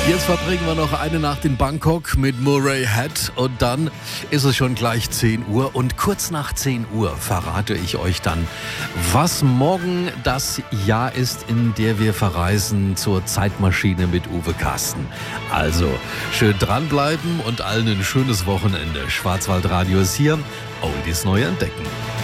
Jetzt verbringen wir noch eine Nacht in Bangkok mit Murray Head und dann ist es schon gleich 10 Uhr und kurz nach 10 Uhr verrate ich euch dann, was morgen das Jahr ist, in der wir verreisen zur Zeitmaschine mit Uwe Carsten. Also schön dranbleiben und allen ein schönes Wochenende. Schwarzwaldradio ist hier, Oldies neu entdecken.